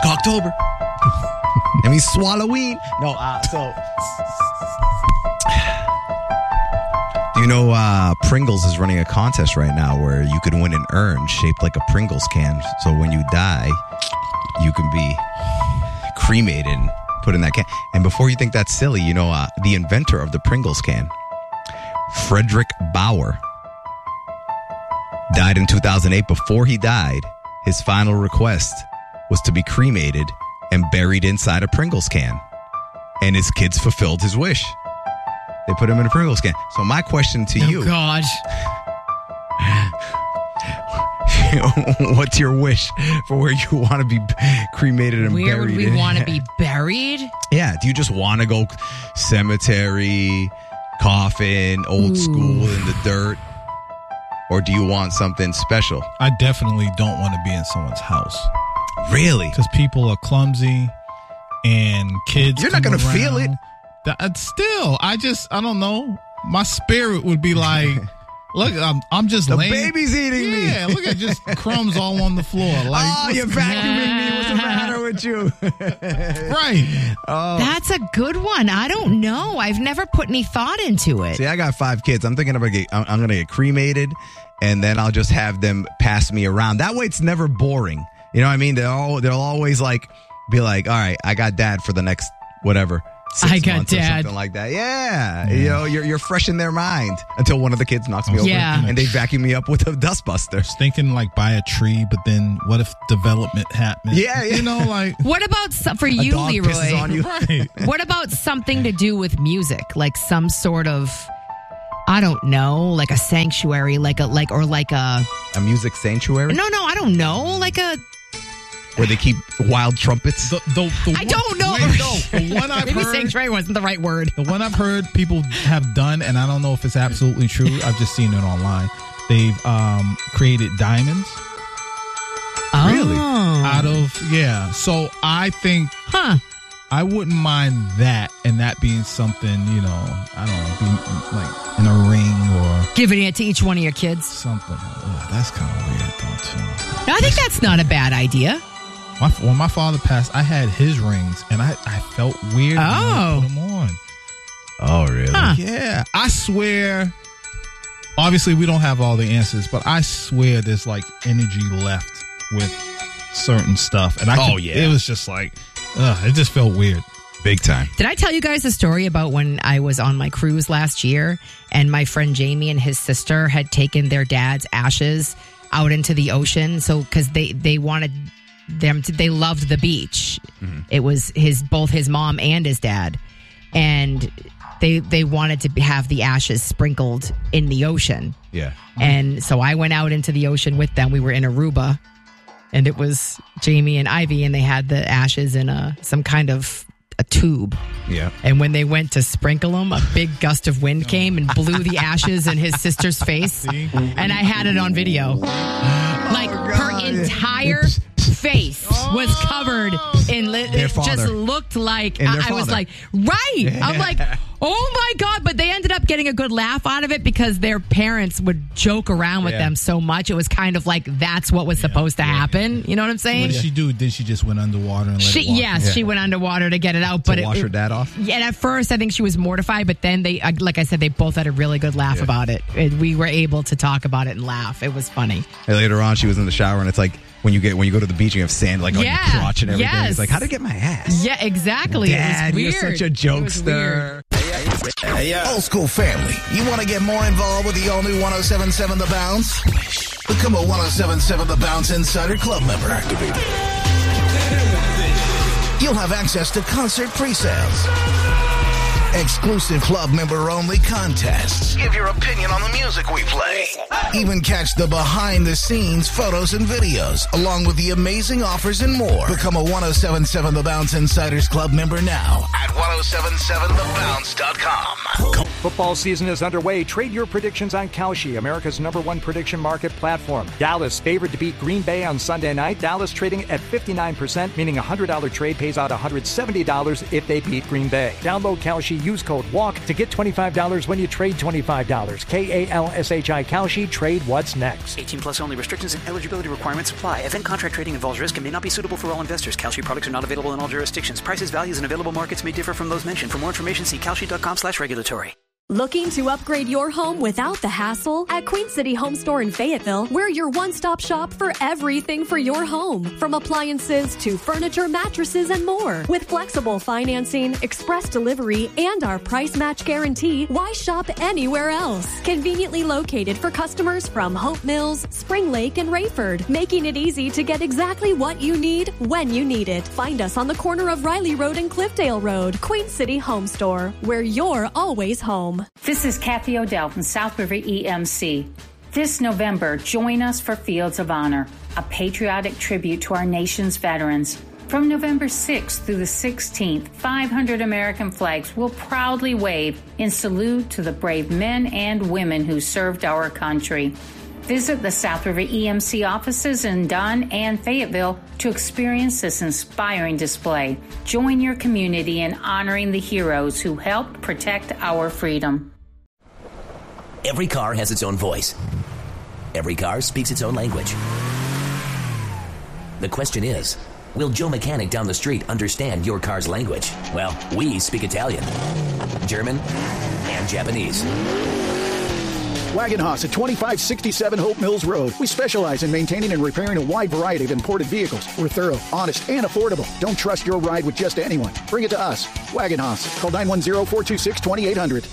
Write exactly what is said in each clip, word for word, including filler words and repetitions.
Black October. Let me swallow weed. No, uh, so... Do you know uh, Pringles is running a contest right now where you can win an urn shaped like a Pringles can. So when you die, you can be cremated and put in that can. And before you think that's silly, you know, uh, the inventor of the Pringles can, Frederick Bauer, died in two thousand eight. Before he died, his final request was to be cremated and buried inside a Pringles can. And his kids fulfilled his wish. They put him in a Pringles can. So my question to oh, you. Oh, gosh. What's your wish for where you want to be cremated and where buried? Where would we want to be buried? Yeah. Do you just want to go cemetery, coffin, old Ooh. school in the dirt? Or do you want something special? I definitely don't want to be in someone's house. Really? Because people are clumsy and kids. You're not going to feel it. That, still, I just, I don't know. My spirit would be like, look, I'm, I'm just the laying. The baby's eating yeah, me. Yeah, look at just crumbs all on the floor. Like, oh, you're vacuuming me. What's the matter with you? Right. Oh. That's a good one. I don't know. I've never put any thought into it. See, I got five kids. I'm thinking about get, I'm, I'm going to get cremated, and then I'll just have them pass me around. That way, it's never boring. You know what I mean? They'll all, they'll always like be like, all right, I got dad for the next whatever. Six I got months dad. Or something like that. Yeah. You know, you're you're fresh in their mind until one of the kids knocks me over yeah. and they vacuum me up with a dustbuster. I was thinking like buy a tree, but then what if development happens? Yeah, yeah. You know, like. What about, some, for you, a dog Leroy? pisses on you. Right. What about something to do with music? Like some sort of, I don't know, like a sanctuary, like a, like, or like a. A music sanctuary? No, no, I don't know. Like a. Where they keep wild trumpets? The, the, the I one, don't know. Wait, no, the one I've Maybe heard. sanctuary wasn't the right word. The one I've heard people have done, and I don't know if it's absolutely true. I've just seen it online. They've um, created diamonds. Oh. Really? Out of, yeah. So I think. Huh. I wouldn't mind that, and that being something, you know, I don't know, being like in a ring or giving it to each one of your kids. Something. Ugh, that's kind of weird, though, too. No, I think that's not a bad idea. My, when my father passed, I had his rings, and I, I felt weird when I put them on. Oh, really? Huh. Yeah. I swear, obviously we don't have all the answers, but I swear there's like energy left with certain stuff. And I oh, could, yeah. It was just like, ugh, it just felt weird. Big time. Did I tell you guys a story about when I was on my cruise last year and my friend Jamie and his sister had taken their dad's ashes out into the ocean? So, because they, they wanted them to, they loved the beach. Mm-hmm. It was his, both his mom and his dad. And they, they wanted to have the ashes sprinkled in the ocean. Yeah. And so I went out into the ocean with them. We were in Aruba. And it was Jamie and Ivy, and they had the ashes in a some kind of a tube. Yeah. And when they went to sprinkle them, a big gust of wind came and blew the ashes in his sister's face. And I had it on video. Like oh, her entire face was covered in. Li- it father. just looked like And I, I was like, right. I'm like, oh my God. But they ended up getting a good laugh out of it because their parents would joke around with Yeah. them so much. It was kind of like that's what was yeah, supposed to yeah, happen. Yeah. You know what I'm saying? What did she do? Did she just went underwater and let she, it wash Yes, yeah. she went underwater to get it out. To but wash it, her dad off? Yeah, and at first I think she was mortified, but then they, like I said, they both had a really good laugh Yeah. about it. And we were able to talk about it and laugh. It was funny. And later on, she was in the shower, and it's like when you get when you go to the beach, and you have sand like yeah, on your crotch and everything. Yes. It's like, how did I get my ass? Yeah, exactly. Dad, it was you're weird. such a jokester. Hey, yo. Old school family, you want to get more involved with the all-new one oh seven seven The Bounce? Become a one oh seven seven The Bounce Insider Club member. Activate. You'll have access to concert pre-sales, exclusive club member-only contests, give your opinion on the music we play, even catch the behind-the-scenes photos and videos, along with the amazing offers and more. Become a one oh seven seven The Bounce Insiders Club member now at ten seventy-seven the bounce dot com. Football season is underway. Trade your predictions on Kalshi, America's number one prediction market platform. Dallas favored to beat Green Bay on Sunday night. Dallas trading at fifty-nine percent, meaning a one hundred dollars trade pays out one hundred seventy dollars if they beat Green Bay. Download Kalshi, use code WALK to get twenty-five dollars when you trade twenty-five dollars. K A L S H I Kalshi. Trade what's next. eighteen plus only. Restrictions and eligibility requirements apply. Event contract trading involves risk and may not be suitable for all investors. Kalshi products are not available in all jurisdictions. Prices, values, and available markets may differ from those mentioned. For more information, see kalshi.com slash regulatory. Looking to upgrade your home without the hassle? At Queen City Home Store in Fayetteville, we're your one-stop shop for everything for your home. From appliances to furniture, mattresses, and more. With flexible financing, express delivery, and our price match guarantee, why shop anywhere else? Conveniently located for customers from Hope Mills, Spring Lake, and Rayford, making it easy to get exactly what you need when you need it. Find us on the corner of Riley Road and Cliffdale Road. Queen City Home Store, where you're always home. This is Kathy Odell from South River E M C. This November, join us for Fields of Honor, a patriotic tribute to our nation's veterans. From November sixth through the sixteenth, five hundred American flags will proudly wave in salute to the brave men and women who served our country. Visit the South River E M C offices in Dunn and Fayetteville to experience this inspiring display. Join your community in honoring the heroes who helped protect our freedom. Every car has its own voice. Every car speaks its own language. The question is, will Joe Mechanic down the street understand your car's language? Well, we speak Italian, German, and Japanese. Wagenhaus at twenty-five sixty-seven Hope Mills Road. We specialize in maintaining and repairing a wide variety of imported vehicles. We're thorough, honest, and affordable. Don't trust your ride with just anyone. Bring it to us. Wagenhaus. Call nine one zero, four two six, two eight zero zero.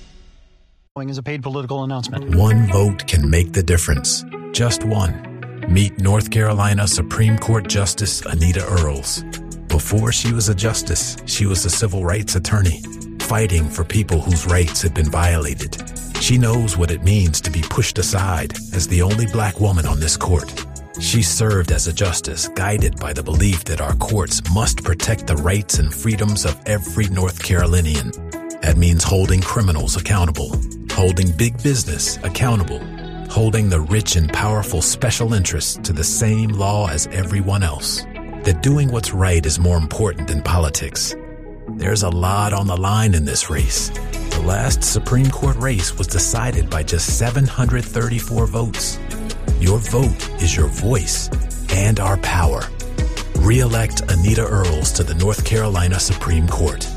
Is a paid political announcement. One vote can make the difference. Just one. Meet North Carolina Supreme Court Justice Anita Earls. Before she was a justice, she was a civil rights attorney, fighting for people whose rights had been violated. She knows what it means to be pushed aside as the only black woman on this court. She served as a justice, guided by the belief that our courts must protect the rights and freedoms of every North Carolinian. That means holding criminals accountable, holding big business accountable, holding the rich and powerful special interests to the same law as everyone else. That doing what's right is more important than politics. There's a lot on the line in this race. The last Supreme Court race was decided by just seven hundred thirty-four votes. Your vote is your voice and our power. Re-elect Anita Earls to the North Carolina Supreme Court.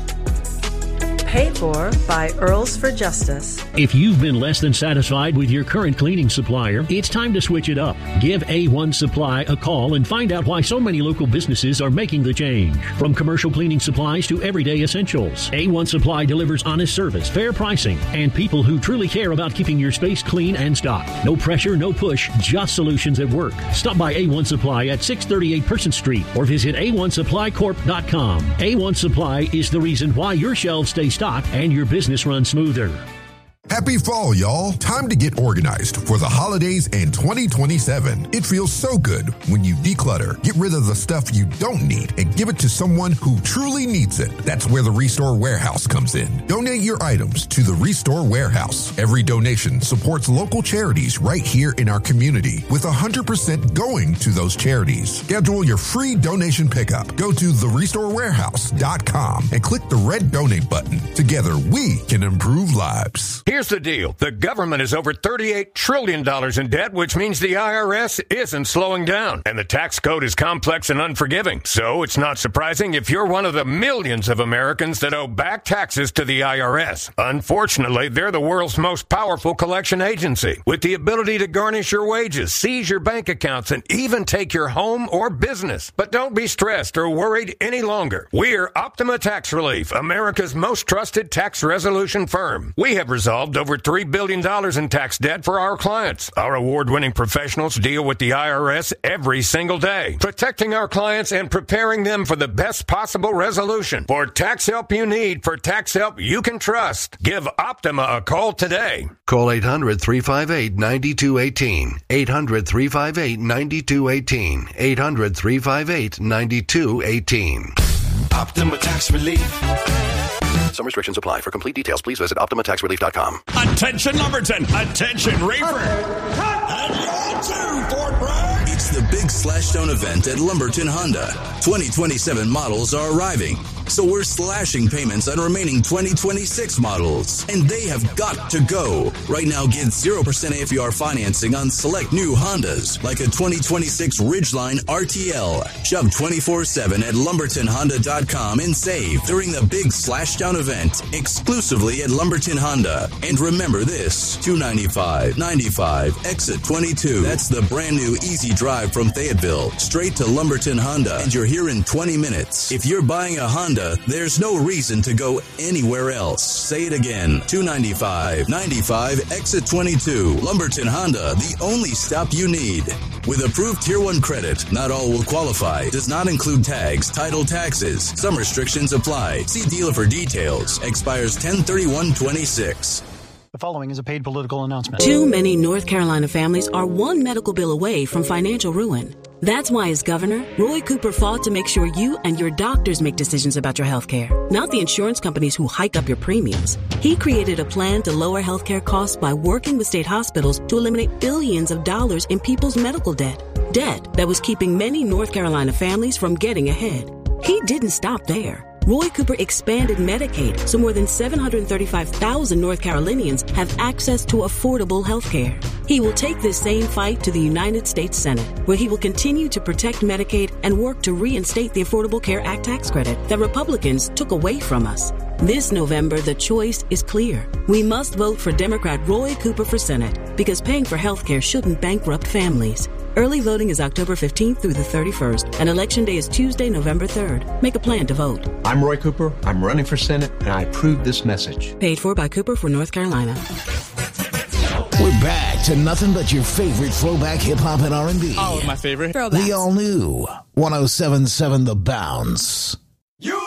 Paid for by Earls for Justice. If you've been less than satisfied with your current cleaning supplier, it's time to switch it up. Give A one Supply a call and find out why so many local businesses are making the change. From commercial cleaning supplies to everyday essentials, A one Supply delivers honest service, fair pricing, and people who truly care about keeping your space clean and stocked. No pressure, no push, just solutions that work. Stop by A one Supply at six thirty-eight Person Street or visit A one Supply Corp dot com. A one Supply is the reason why your shelves stay stocked and your business runs smoother. Happy fall, y'all. Time to get organized for the holidays and twenty twenty-seven. It feels so good when you declutter, get rid of the stuff you don't need, and give it to someone who truly needs it. That's where the Restore Warehouse comes in. Donate your items to the Restore Warehouse. Every donation supports local charities right here in our community, with one hundred percent going to those charities. Schedule your free donation pickup. Go to the restore warehouse dot com and click the red donate button. Together, we can improve lives. Here's the deal. The government is over thirty-eight trillion dollars in debt, which means the I R S isn't slowing down. And the tax code is complex and unforgiving. So it's not surprising if you're one of the millions of Americans that owe back taxes to the I R S. Unfortunately, they're the world's most powerful collection agency, with the ability to garnish your wages, seize your bank accounts, and even take your home or business. But don't be stressed or worried any longer. We're Optima Tax Relief, America's most trusted tax resolution firm. We have resolved over three billion dollars in tax debt for our clients. Our award-winning professionals deal with the I R S every single day, protecting our clients and preparing them for the best possible resolution. For tax help you need, for tax help you can trust, give Optima a call today. Call eight hundred, three five eight, nine two one eight. eight hundred, three five eight, nine two one eight. eight hundred, three five eight, nine two one eight. Optima Tax Relief. Some restrictions apply. For complete details, please visit Optima Tax Relief dot com. Attention Lumberton! Attention Rafer! And you too, Fort Bragg! It's the big Slashdown event at Lumberton Honda. twenty twenty-seven models are arriving, so we're slashing payments on remaining twenty twenty-six models, and they have got to go. Right now, get zero percent A F E R financing on select new Hondas, like a twenty twenty-six Ridgeline R T L. Shop twenty-four seven at lumberton honda dot com and save during the big Slashdown event, exclusively at Lumberton Honda. And remember this, two ninety-five ninety-five, exit twenty-two. That's the brand new easy drive from Fayetteville, straight to Lumberton Honda, and you're here in twenty minutes. If you're buying a Honda, there's no reason to go anywhere else. Say it again, two ninety-five ninety-five, exit twenty-two. Lumberton Honda, the only stop you need. With approved Tier one credit, not all will qualify. Does not include tags, title, taxes. Some restrictions apply. See dealer for details. Expires ten thirty-one twenty-six. The following is a paid political announcement. Too many North Carolina families are one medical bill away from financial ruin. That's why, as governor, Roy Cooper fought to make sure you and your doctors make decisions about your health care, not the insurance companies who hike up your premiums. He created a plan to lower health care costs by working with state hospitals to eliminate billions of dollars in people's medical debt. Debt that was keeping many North Carolina families from getting ahead. He didn't stop there. Roy Cooper expanded Medicaid so more than seven hundred thirty-five thousand North Carolinians have access to affordable health care. He will take this same fight to the United States Senate, where he will continue to protect Medicaid and work to reinstate the Affordable Care Act tax credit that Republicans took away from us. This November, the choice is clear. We must vote for Democrat Roy Cooper for Senate, because paying for health care shouldn't bankrupt families. Early voting is October fifteenth through the thirty-first, and Election Day is Tuesday, November third. Make a plan to vote. I'm Roy Cooper. I'm running for Senate, and I approve this message. Paid for by Cooper for North Carolina. We're back to nothing but your favorite throwback hip-hop and R and B. Oh, my favorite. The all-new one oh seven point seven The Bounce. You